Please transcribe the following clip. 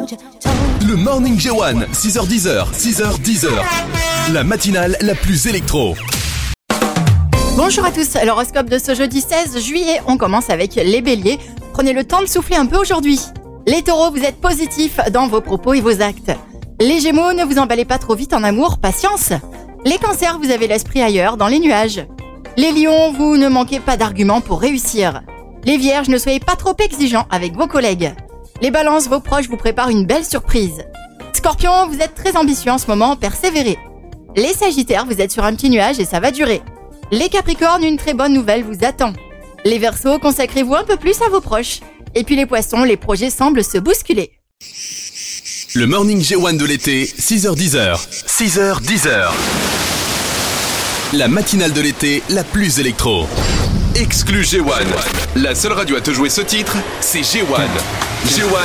Le Morning J1, 6h10, 6h10. La matinale la plus électro. Bonjour à tous, l'horoscope de ce jeudi 16 juillet, on commence avec les béliers. Prenez le temps de souffler un peu aujourd'hui. Les taureaux, vous êtes positifs dans vos propos et vos actes. Les gémeaux, ne vous emballez pas trop vite en amour, patience. Les cancers, vous avez l'esprit ailleurs, dans les nuages. Les lions, vous ne manquez pas d'arguments pour réussir. Les vierges, ne soyez pas trop exigeants avec vos collègues. Les balances, vos proches vous préparent une belle surprise. Scorpion, vous êtes très ambitieux en ce moment, persévérez. Les sagittaires, vous êtes sur un petit nuage et ça va durer. Les capricornes, une très bonne nouvelle vous attend. Les verseaux, consacrez-vous un peu plus à vos proches. Et puis les poissons, les projets semblent se bousculer. Le Morning J1 de l'été, 6h10. 6h10. La matinale de l'été la plus électro. Exclu J1. La seule radio à te jouer ce titre, c'est J1. J1.